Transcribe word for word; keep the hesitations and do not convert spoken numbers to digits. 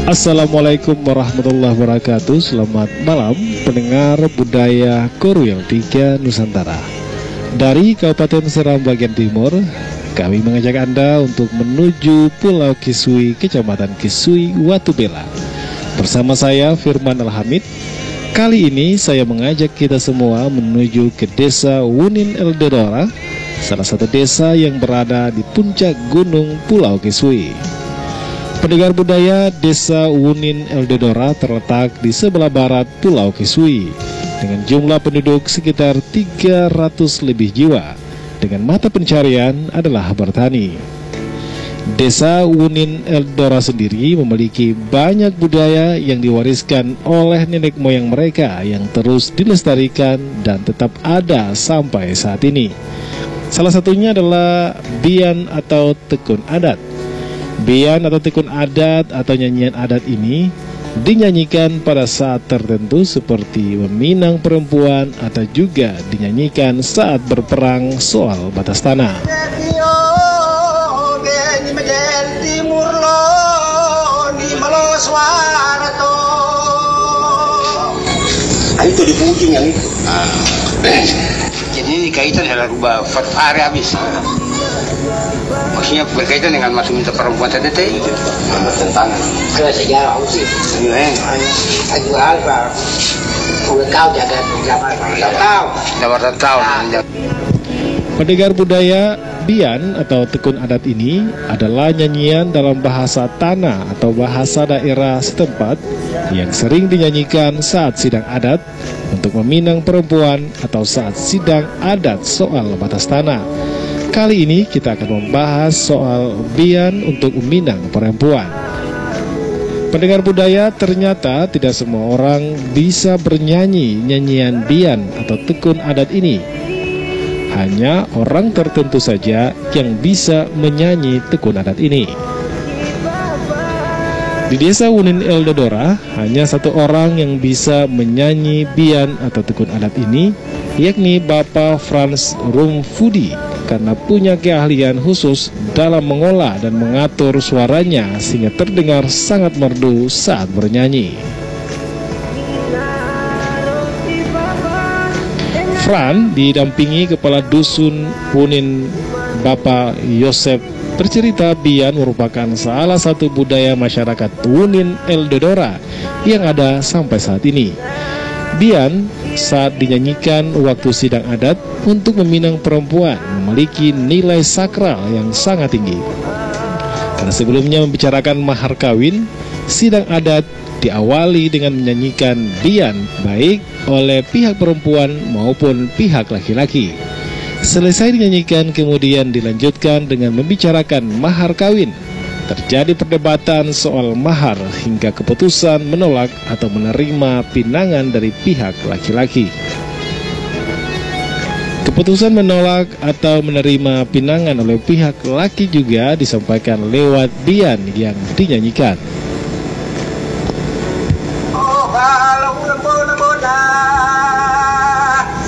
Assalamualaikum warahmatullahi wabarakatuh. Selamat malam pendengar budaya Koruyong tiga Nusantara. Dari Kabupaten Seram bagian timur, kami mengajak Anda untuk menuju Pulau Kisui, Kecamatan Kisui, Watubela. Bersama saya Firman Alhamid. Kali ini saya mengajak kita semua menuju ke Desa Wunin Eldedora, salah satu desa yang berada di puncak gunung Pulau Kisui. Pendengar budaya, Desa Wunin Eldedora terletak di sebelah barat Pulau Kisui dengan jumlah penduduk sekitar tiga ratus lebih jiwa, dengan mata pencarian adalah bertani. Desa Wunin Eldedora sendiri memiliki banyak budaya yang diwariskan oleh nenek moyang mereka yang terus dilestarikan dan tetap ada sampai saat ini. Salah satunya adalah bian atau tekun adat. Bian atau tekun adat atau nyanyian adat ini dinyanyikan pada saat tertentu seperti meminang perempuan atau juga dinyanyikan saat berperang soal batas tanah. Itu dipuji yang itu. Nah, jadi ini kaitan dengan rubah hari habis. Maksudnya berkaitan dengan masuk minta perempuan tadi teh. Tentang ke sejarah sih. Iya. Aku alfa. Udah kau jaga jaga tahu. Jaga tahu. Pendengar budaya, bian atau tekun adat ini adalah nyanyian dalam bahasa tanah atau bahasa daerah setempat yang sering dinyanyikan saat sidang adat untuk meminang perempuan atau saat sidang adat soal batas tanah. Kali ini kita akan membahas soal bian untuk meminang perempuan. Pendengar budaya, ternyata tidak semua orang bisa bernyanyi nyanyian bian atau tekun adat ini. Hanya orang tertentu saja yang bisa menyanyi tekun adat ini. Di Desa Wunin Eldedora, hanya satu orang yang bisa menyanyi bian atau tekun adat ini, yakni Bapak Frans Rumfudi, karena punya keahlian khusus dalam mengolah dan mengatur suaranya sehingga terdengar sangat merdu saat bernyanyi. Fran didampingi Kepala Dusun Wunin Bapak Yosep bercerita bian merupakan salah satu budaya masyarakat Wunin Eldedora yang ada sampai saat ini. Bian saat dinyanyikan waktu sidang adat untuk meminang perempuan memiliki nilai sakral yang sangat tinggi. Karena sebelumnya membicarakan mahar kawin, sidang adat diawali dengan menyanyikan bian baik oleh pihak perempuan maupun pihak laki-laki. Selesai dinyanyikan kemudian dilanjutkan dengan membicarakan mahar kawin. Terjadi perdebatan soal mahar hingga keputusan menolak atau menerima pinangan dari pihak laki-laki. Keputusan menolak atau menerima pinangan oleh pihak laki juga disampaikan lewat bian yang dinyanyikan.